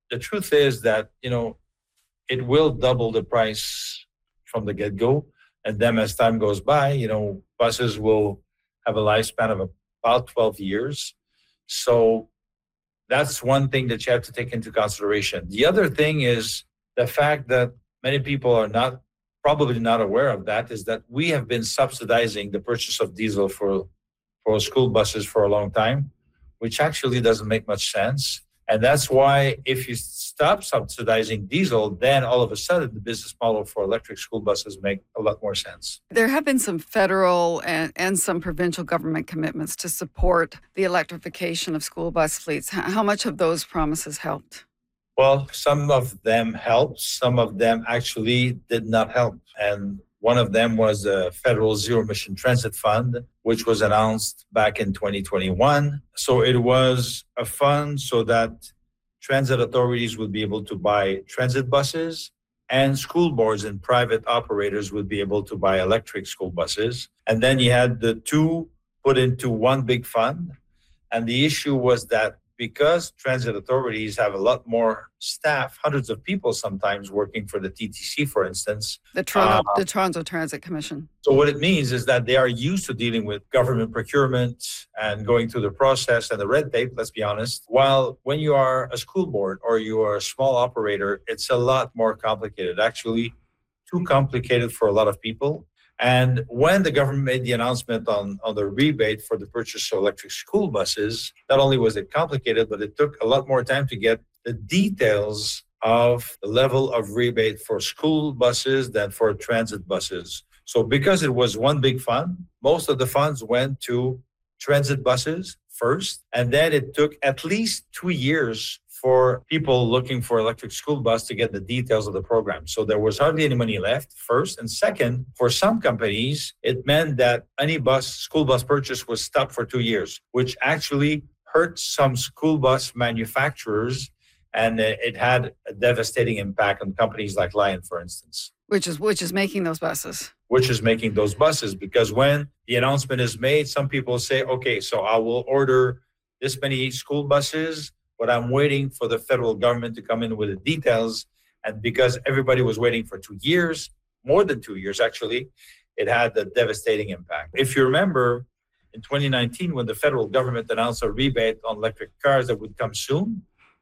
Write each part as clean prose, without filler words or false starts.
the truth is that, it will double the price from the get-go. And then as time goes by, buses will have a lifespan of about 12 years. So that's one thing that you have to take into consideration. The other thing is the fact that many people are probably not aware of that, is that we have been subsidizing the purchase of diesel for school buses for a long time, which actually doesn't make much sense. And that's why if you stop subsidizing diesel, then all of a sudden the business model for electric school buses make a lot more sense. There have been some federal and some provincial government commitments to support the electrification of school bus fleets. How much have those promises helped? Well, some of them helped. Some of them actually did not help. And one of them was the Federal Zero Emission Transit Fund, which was announced back in 2021. So it was a fund so that transit authorities would be able to buy transit buses, and school boards and private operators would be able to buy electric school buses. And then you had the two put into one big fund. And the issue was that because transit authorities have a lot more staff, hundreds of people sometimes working for the TTC, for instance. The Toronto Transit Commission. So what it means is that they are used to dealing with government procurement and going through the process and the red tape, let's be honest. While when you are a school board or you are a small operator, it's a lot more complicated, actually too complicated for a lot of people. And when the government made the announcement on the rebate for the purchase of electric school buses, not only was it complicated, but it took a lot more time to get the details of the level of rebate for school buses than for transit buses. So because it was one big fund, most of the funds went to transit buses first, and then it took at least 2 years for people looking for electric school bus to get the details of the program. So there was hardly any money left, first. And second, for some companies, it meant that any school bus purchase was stopped for 2 years, which actually hurt some school bus manufacturers. And it had a devastating impact on companies like Lion, for instance. Which is making those buses. Which is making those buses, because when the announcement is made, some people say, okay, so I will order this many school buses, but I'm waiting for the federal government to come in with the details. And because everybody was waiting for 2 years, more than 2 years actually, it had a devastating impact. If you remember, in 2019, when the federal government announced a rebate on electric cars that would come soon,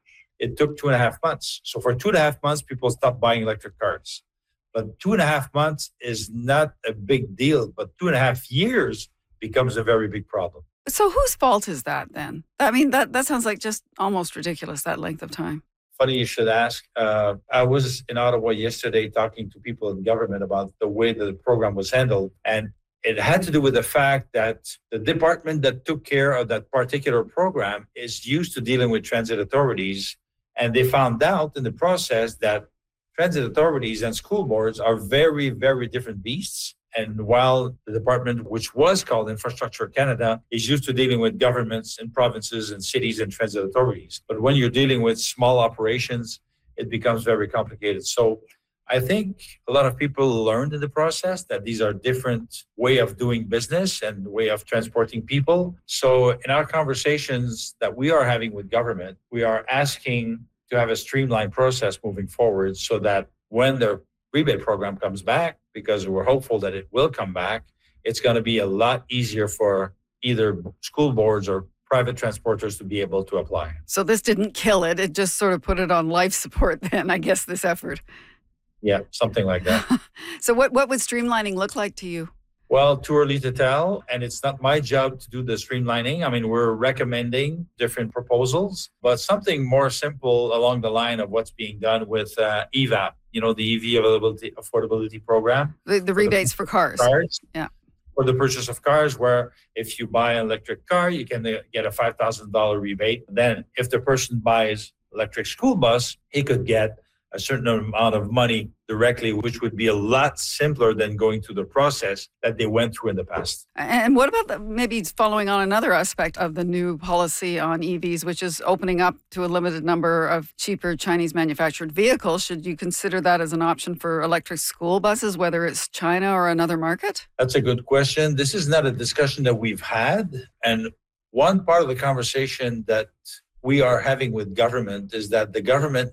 it took 2.5 months. So for 2.5 months, people stopped buying electric cars. But 2.5 months is not a big deal, but 2.5 years becomes a very big problem. So whose fault is that then? I mean, that sounds like just almost ridiculous, that length of time. Funny you should ask. I was in Ottawa yesterday talking to people in government about the way that the program was handled. And it had to do with the fact that the department that took care of that particular program is used to dealing with transit authorities. And they found out in the process that transit authorities and school boards are very, very different beasts. And while the department, which was called Infrastructure Canada, is used to dealing with governments and provinces and cities and transit authorities. But when you're dealing with small operations, it becomes very complicated. So I think a lot of people learned in the process that these are different way of doing business and way of transporting people. So in our conversations that we are having with government, we are asking to have a streamlined process moving forward so that when the rebate program comes back, because we're hopeful that it will come back, it's going to be a lot easier for either school boards or private transporters to be able to apply. So this didn't kill it. It just sort of put it on life support then, I guess, this effort. Yeah, something like that. So what would streamlining look like to you? Well, too early to tell, and it's not my job to do the streamlining. I mean, we're recommending different proposals, but something more simple along the line of what's being done with EVAP, the EV affordability program. The rebates for cars. Yeah. For the purchase of cars, where if you buy an electric car, you can get a $5,000 rebate. Then if the person buys electric school bus, he could get a certain amount of money directly, which would be a lot simpler than going through the process that they went through in the past. And what about maybe following on another aspect of the new policy on EVs, which is opening up to a limited number of cheaper Chinese manufactured vehicles? Should you consider that as an option for electric school buses, whether it's China or another market? That's a good question. This is not a discussion that we've had. And one part of the conversation that we are having with government is that the government